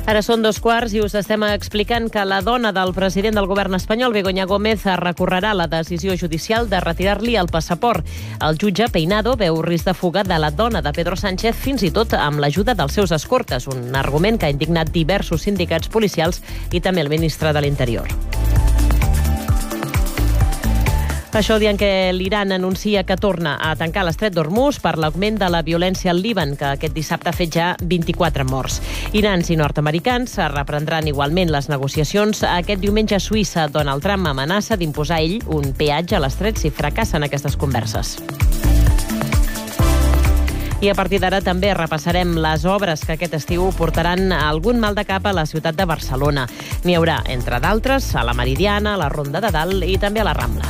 Ara són 2:15 i us estem explicant que la dona del president del govern espanyol, Begoña Gómez, recorrerà la decisió judicial de retirar-li el passaport. El jutge Peinado veu risc de fuga de la dona de Pedro Sánchez, fins i tot amb l'ajuda dels seus escortes, un argument que ha indignat diversos sindicats policials i també el ministre de l'Interior. Això dient que l'Iran anuncia que torna a tancar l'estret d'Hormuz per l'augment de la violència al Líban, que aquest dissabte ha fet ja 24 morts. Irans i nord-americans reprendran igualment les negociacions. Aquest diumenge a Suïssa, Donald Trump amenaça d'imposar ell un peatge a l'estret si fracassen aquestes converses. I a partir d'ara també repassarem les obres que aquest estiu portaran algun mal de cap a la ciutat de Barcelona. N'hi haurà, entre d'altres, a la Meridiana, a la Ronda de Dalt i també a la Rambla.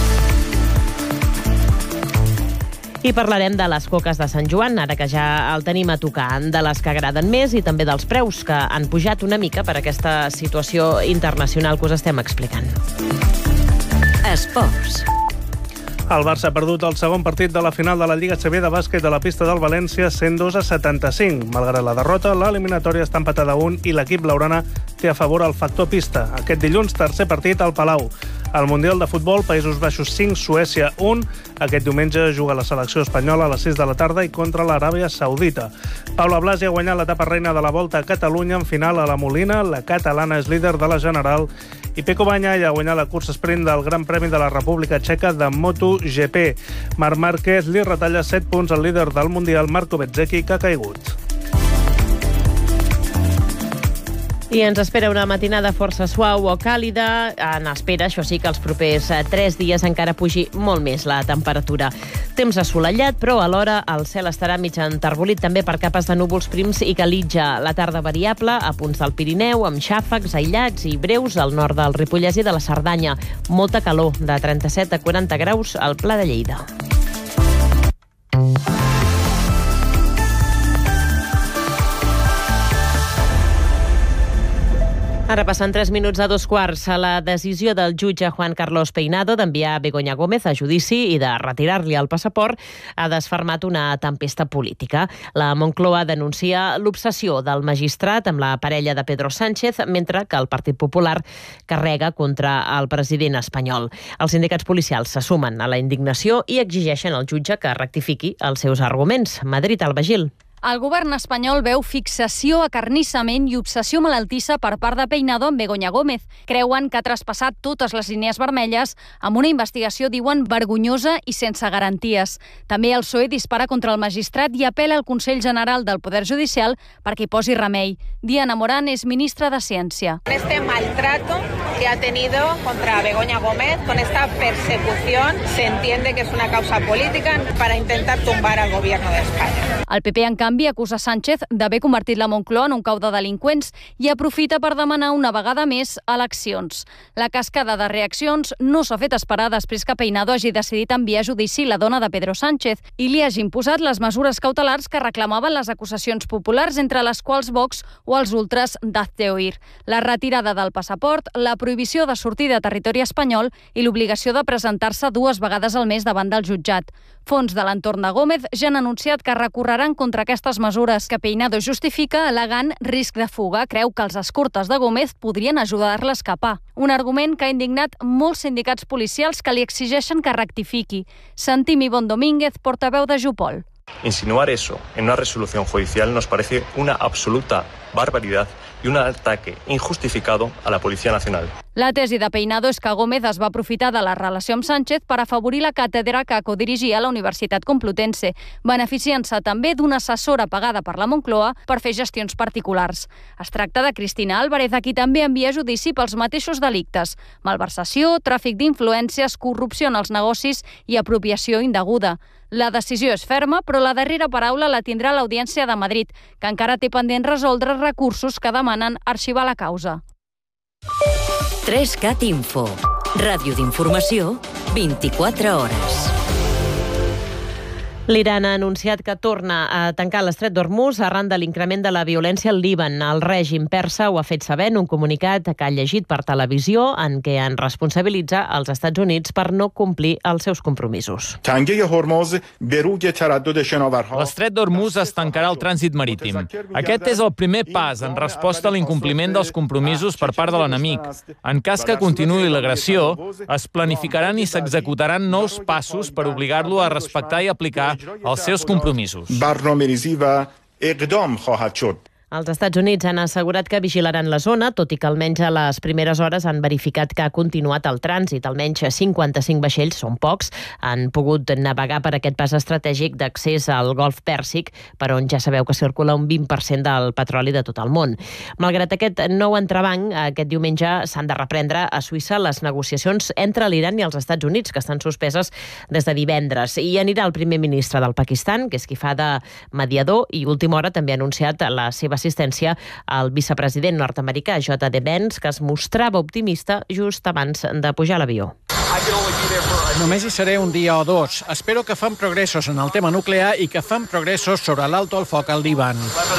I parlarem de les coques de Sant Joan, ara que ja el tenim a tocar, de les que agraden més i també dels preus, que han pujat una mica per aquesta situació internacional que us estem explicant. Esports. El Barça ha perdut el segon partit de la final de la Lliga CB de bàsquet de la pista del València 102-75. Malgrat la derrota, l'eliminatòria està empatada a 1 i l'equip blaugrana té a favor el factor pista. Aquest dilluns, tercer partit al Palau. Al Mundial de Futbol, Països Baixos 5, Suècia 1. Aquest diumenge juga la selecció espanyola a les 6 de la tarda i contra l'Aràbia Saudita. Paula Blasi ha guanyat l'etapa reina de la Volta a Catalunya en final a la Molina. La catalana és líder de la general. I Pecco Bagnaia ha guanyat la cursa sprint del Gran Premi de la República Txeca de MotoGP. Marc Márquez li retalla 7 punts al líder del Mundial, Marco Bezzecchi, que ha caigut. I ens espera una matinada força suau o càlida. En espera, això sí, que els propers 3 dies encara pugi molt més la temperatura. Temps assolellat, però alhora el cel estarà mig enterbolit també per capes de núvols prims i calitja. La tarda variable a punts del Pirineu, amb xàfecs aïllats i breus al nord del Ripollès i de la Cerdanya. Molta calor, de 37 a 40 graus al Pla de Lleida. Ara passen 3 minuts a 2:15. A la decisió del jutge Juan Carlos Peinado d'enviar Begoña Gómez a judici i de retirar-li el passaport ha desfermat una tempesta política. La Moncloa denuncia l'obsessió del magistrat amb la parella de Pedro Sánchez, mentre que el Partit Popular carrega contra el president espanyol. Els sindicats policials se sumen a la indignació i exigeixen al jutge que rectifiqui els seus arguments. Madrid, Alba Gil. El govern espanyol veu fixació, acarnissament i obsessió malaltissa per part de Peinado amb Begoña Gómez. Creuen que ha traspassat totes les línies vermelles amb una investigació, diuen, vergonyosa i sense garanties. També el PSOE dispara contra el magistrat i apela al Consell General del Poder Judicial perquè hi posi remei. Diana Morán és ministra de Ciència. Este maltrato que ha tenido contra Begoña Gómez, con esta persecución, se entiende que es una causa política para intentar tumbar al gobierno de España. El PP, en canvi, acusa Sánchez d'haver convertit la Moncloa en un cau de delinqüents i aprofita per demanar una vegada més eleccions. La cascada de reaccions no s'ha fet esperar després que Peinado hagi decidit enviar a judici la dona de Pedro Sánchez i li hagi imposat les mesures cautelars que reclamaven les acusacions populars, entre les quals Vox o els ultras d'Hazte Oír. La retirada del passaport, la prohibició de sortir de territori espanyol i l'obligació de presentar-se 2 vegades al mes davant del jutjat. Fons de l'entorn de Gómez ja han anunciat que recorreran contra aquestes mesures que Peinado justifica al·legant risc de fuga. Creu que els escortes de Gómez podrien ajudar-la a escapar. Un argument que ha indignat molts sindicats policials que li exigeixen que rectifiqui. Sentim Ivonne Domínguez, portaveu de Jupol. Insinuar eso en una resolución judicial nos parece una absoluta barbaridad y un ataque injustificado a la Policía Nacional. La tesi de Peinado és que Gómez es va aprofitar de la relació amb Sánchez per afavorir la càtedra que codirigia a la Universitat Complutense, beneficiant-se també d'una assessora pagada per la Moncloa per fer gestions particulars. Es tracta de Cristina Álvarez, a qui també envia judici pels mateixos delictes: malversació, tràfic d'influències, corrupció en els negocis i apropiació indeguda. La decisió és ferma, però la darrera paraula la tindrà l'Audiència de Madrid, que encara té pendent resoldre recursos que demanen arxivar la causa. 3CAT Info. Ràdio d'informació, 24 hores. L'Iran ha anunciat que torna a tancar l'estret d'Hormuz arran de l'increment de la violència al Líban. El règim persa ho ha fet saber en un comunicat que ha llegit per televisió en què en responsabilitza els Estats Units per no complir els seus compromisos. L'estret d'Hormuz es tancarà al trànsit marítim. Aquest és el primer pas en resposta a l'incompliment dels compromisos per part de l'enemic. En cas que continuï l'agressió, es planificaran i s'executaran nous passos per obligar-lo a respectar i aplicar els seus compromisos. Els Estats Units han assegurat que vigilaran la zona, tot i que almenys a les primeres hores han verificat que ha continuat el trànsit. Almenys 55 vaixells, són pocs, han pogut navegar per aquest pas estratègic d'accés al Golf Pèrsic, per on ja sabeu que circula un 20% del petroli de tot el món. Malgrat aquest nou entrebanc, aquest diumenge s'han de reprendre a Suïssa les negociacions entre l'Iran i els Estats Units, que estan suspeses des de divendres. I anirà el primer ministre del Pakistan, que és qui fa de mediador, i última hora també ha anunciat la seva assistència al vicepresident nord-americà J.D. Vance, que es mostrava optimista just abans de pujar a l'avió. Només hi seré un dia o dos. Espero que fem progressos en el tema nuclear i que fem progressos sobre l'alto al foc al Líban.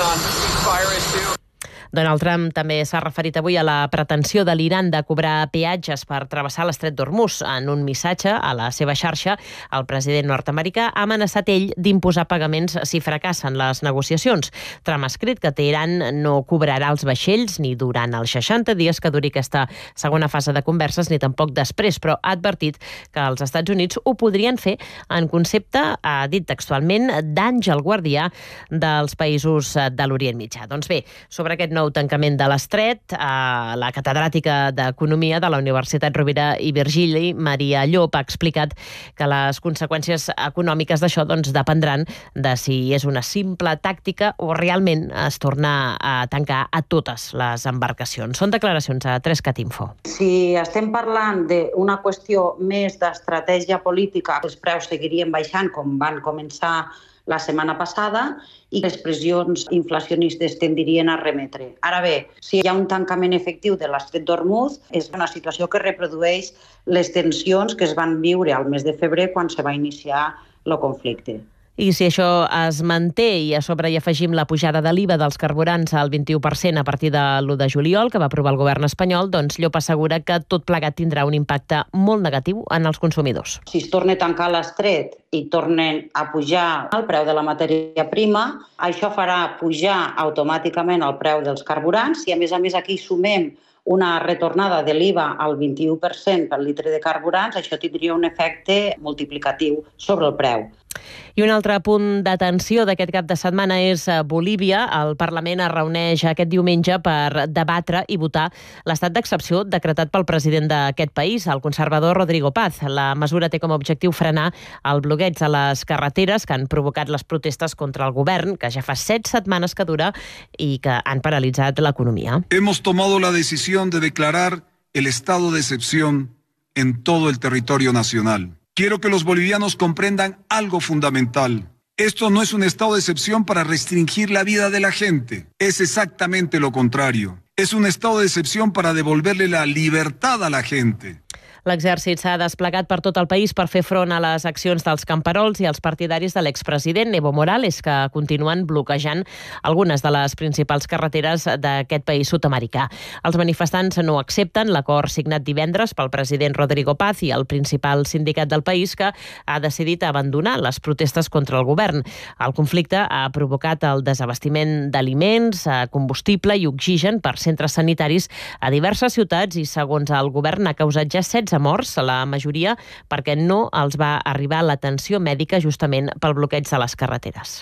Donald Trump també s'ha referit avui a la pretensió de l'Iran de cobrar peatges per travessar l'estret d'Hormuz. En un missatge a la seva xarxa, el president nord-americà ha amenaçat ell d'imposar pagaments si fracassen les negociacions. Trump ha escrit que Teheran no cobrarà els vaixells ni durant els 60 dies que duri aquesta segona fase de converses, ni tampoc després, però ha advertit que els Estats Units ho podrien fer en concepte, ha dit textualment, d'àngel guardià dels països de l'Orient Mitjà. Doncs bé, sobre aquest nou tancament de l'estret, la catedràtica d'Economia de la Universitat Rovira i Virgili, Maria Llop, ha explicat que les conseqüències econòmiques d'això dependran de si és una simple tàctica o realment es torna a tancar a totes les embarcacions. Són declaracions a 3cat Info. Si estem parlant d'una qüestió més d'estratègia política, els preus seguirien baixant com van començar la setmana passada i les pressions inflacionistes tendirien a remetre. Ara bé, si hi ha un tancament efectiu de l'estret d'Hormuz, és una situació que reprodueix les tensions que es van viure al mes de febrer quan se va iniciar el conflicte. I si això es manté i a sobre hi afegim la pujada de l'IVA dels carburants al 21% a partir de l'1 de juliol, que va aprovar el govern espanyol, doncs Llop assegura que tot plegat tindrà un impacte molt negatiu en els consumidors. Si es torna a tancar l'estret i tornen a pujar el preu de la matèria prima, això farà pujar automàticament el preu dels carburants. Si a més aquí sumem una retornada de l'IVA al 21% per litre de carburants, això tindria un efecte multiplicatiu sobre el preu. I un altre punt d'atenció d'aquest cap de setmana és Bolívia. El Parlament es reuneix aquest diumenge per debatre i votar l'estat d'excepció decretat pel president d'aquest país, el conservador Rodrigo Paz. La mesura té com a objectiu frenar el bloqueig a les carreteres que han provocat les protestes contra el govern, que ja fa 7 setmanes que dura i que han paralitzat l'economia. Hemos tomado la decisión de declarar el estado de excepción en todo el territorio nacional. Quiero que los bolivianos comprendan algo fundamental. Esto no es un estado de excepción para restringir la vida de la gente. Es exactamente lo contrario. Es un estado de excepción para devolverle la libertad a la gente. L'exèrcit s'ha desplegat per tot el país per fer front a les accions dels camperols i els partidaris de l'expresident Evo Morales, que continuen bloquejant algunes de les principals carreteres d'aquest país sud-americà. Els manifestants no accepten l'acord signat divendres pel president Rodrigo Paz i el principal sindicat del país, que ha decidit abandonar les protestes contra el govern. El conflicte ha provocat el desabastiment d'aliments, combustible i oxigen per centres sanitaris a diverses ciutats i, segons el govern, ha causat ja 16 morts, la majoria perquè no els va arribar l'atenció mèdica justament pel bloqueig de les carreteres.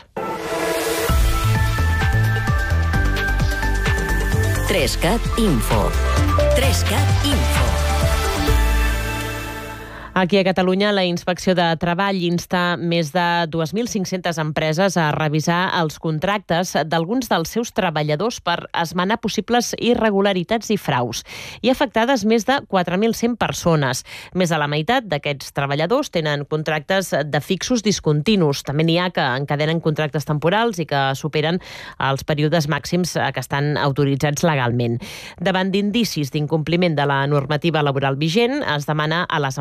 3cat Info. 3cat Info. Aquí a Catalunya, la Inspecció de Treball insta més de 2.500 empreses a revisar els contractes d'alguns dels seus treballadors per esmenar possibles irregularitats i fraus. Hi ha afectades més de 4.100 persones. Més de la meitat d'aquests treballadors tenen contractes de fixos discontinus. També n'hi ha que encadenen contractes temporals i que superen els períodes màxims que estan autoritzats legalment. Davant d'indicis d'incompliment de la normativa laboral vigent, es demana a les empreses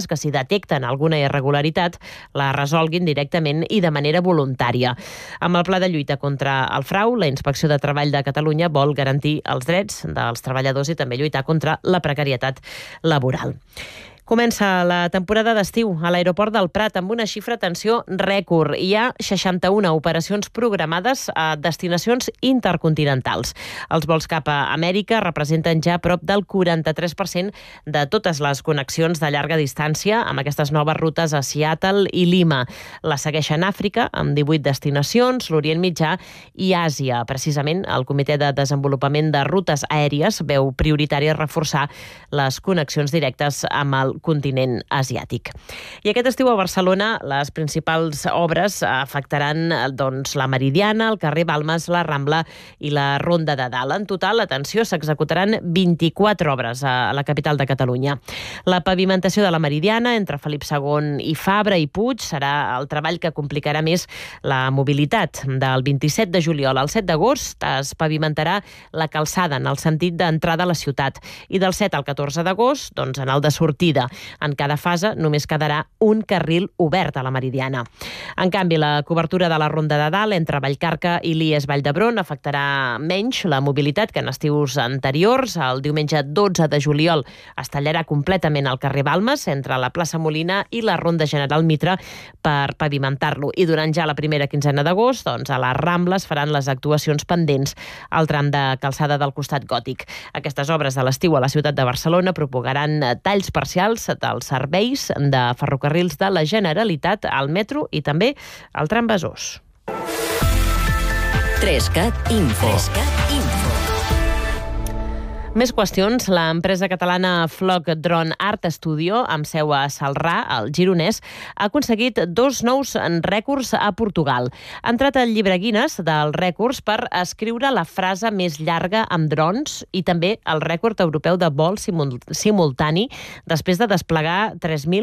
motociclistes que, si detecten alguna irregularitat, la resolguin directament i de manera voluntària. Amb el pla de lluita contra el frau, la Inspecció de Treball de Catalunya vol garantir els drets dels treballadors i també lluitar contra la precarietat laboral. Comença la temporada d'estiu a l'aeroport del Prat amb una xifra, atenció, rècord. Hi ha 61 operacions programades a destinacions intercontinentals. Els vols cap a Amèrica representen ja prop del 43% de totes les connexions de llarga distància amb aquestes noves rutes a Seattle i Lima. La segueixen Àfrica, amb 18 destinacions, l'Orient Mitjà i Àsia. Precisament, el Comitè de Desenvolupament de Rutes Aèries veu prioritari reforçar les connexions directes amb el continent asiàtic. I aquest estiu a Barcelona les principals obres afectaran la Meridiana, el carrer Balmes, la Rambla i la Ronda de Dalt. En total, atenció, s'executaran 24 obres a la capital de Catalunya. La pavimentació de la Meridiana entre Felip II i Fabra i Puig serà el treball que complicarà més la mobilitat. Del 27 de juliol al 7 d'agost es pavimentarà la calçada en el sentit d'entrada a la ciutat i del 7 al 14 d'agost en el de sortida. En cada fase només quedarà un carril obert a la Meridiana. En canvi, la cobertura de la Ronda de Dalt entre Vallcarca i l'IES Vall d'Hebron afectarà menys la mobilitat que en estius anteriors. El diumenge 12 de juliol es tallarà completament el carrer Balmes entre la plaça Molina i la Ronda General Mitra per pavimentar-lo. I durant ja la primera quinzena d'agost, a les Rambles faran les actuacions pendents al tram de calçada del costat gòtic. Aquestes obres de l'estiu a la ciutat de Barcelona proposaran talls parcials dels serveis de ferrocarrils de la Generalitat, al metro i també al tram Besòs. 3CAT Info. Més qüestions. L'empresa catalana Flock Drone Art Studio, amb seu a Celrà, al Gironès, ha aconseguit 2 nous rècords a Portugal. Ha entrat al llibre Guinness dels rècords per escriure la frase més llarga amb drons i també el rècord europeu de vol simultani després de desplegar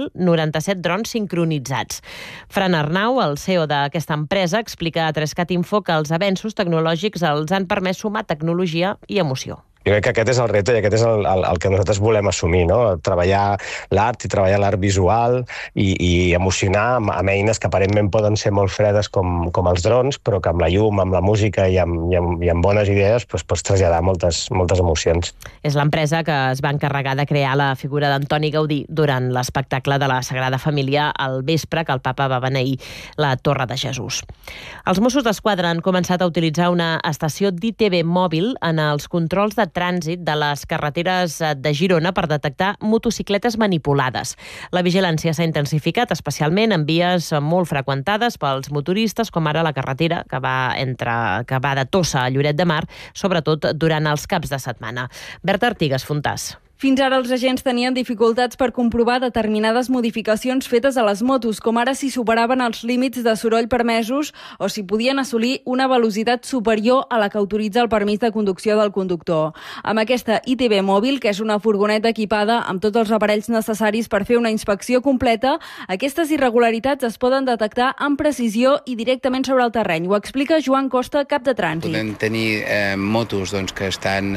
3.097 drons sincronitzats. Fran Arnau, el CEO d'aquesta empresa, explica a 3CAT Info que els avenços tecnològics els han permès sumar tecnologia i emoció. Jo crec que aquest és el repte i aquest és el que nosaltres volem assumir, no? Treballar l'art i treballar l'art visual i emocionar amb eines que aparentment poden ser molt fredes com els drons, però que amb la llum, amb la música i amb bones idees pots traslladar moltes emocions. És l'empresa que es va encarregar de crear la figura d'Antoni Gaudí durant l'espectacle de la Sagrada Família al vespre que el papa va beneir la Torre de Jesús. Els Mossos d'Esquadra han començat a utilitzar una estació d'ITV mòbil en els controls de trànsit de les carreteres de Girona per detectar motocicletes manipulades. La vigilància s'ha intensificat, especialment en vies molt freqüentades pels motoristes, com ara la carretera que va de Tossa a Lloret de Mar, sobretot durant els caps de setmana. Berta Artigas, Fontàs. Fins ara els agents tenien dificultats per comprovar determinades modificacions fetes a les motos, com ara si superaven els límits de soroll permesos o si podien assolir una velocitat superior a la que autoritza el permís de conducció del conductor. Amb aquesta ITV mòbil, que és una furgoneta equipada amb tots els aparells necessaris per fer una inspecció completa, aquestes irregularitats es poden detectar amb precisió i directament sobre el terreny. Ho explica Joan Costa, cap de trànsit. Podem tenir motos que estan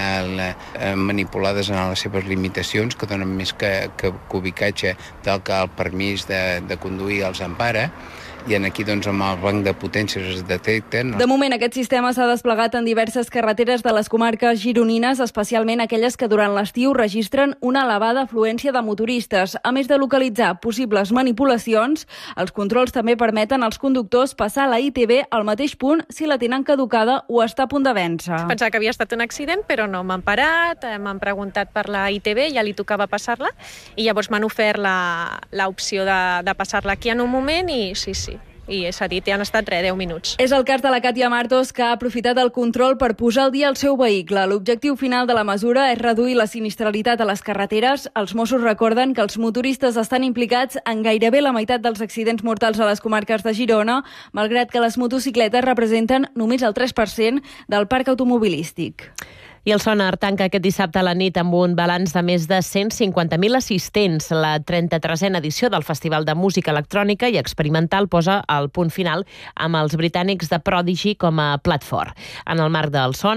manipulades en les seves limitacions, que donen més que ubicatge del que el permís de conduir els empara, i aquí amb el banc de potències es detecten. De moment aquest sistema s'ha desplegat en diverses carreteres de les comarques gironines, especialment aquelles que durant l'estiu registren una elevada afluència de motoristes. A més de localitzar possibles manipulacions, els controls també permeten als conductors passar la ITV al mateix punt si la tenen caducada o està a punt de vèncer. Pensava que havia estat un accident, però no m'han parat, m'han preguntat per la ITV, ja li tocava passar-la, i llavors m'han ofert l'opció de passar-la aquí en un moment i sí. I s'ha dit, ja han estat 10 minuts. És el cas de la Càtia Martos, que ha aprofitat el control per posar al dia el seu vehicle. L'objectiu final de la mesura és reduir la sinistralitat a les carreteres. Els Mossos recorden que els motoristes estan implicats en gairebé la meitat dels accidents mortals a les comarques de Girona, malgrat que les motocicletes representen només el 3% del parc automobilístic. I el Sonar tanca aquest dissabte a la nit amb un balanç de més de 150.000 assistents. La 33a edició del Festival de Música Electrònica i Experimental posa el punt final amb els britànics de Prodigy com a plat fort. En el marc del Sonar,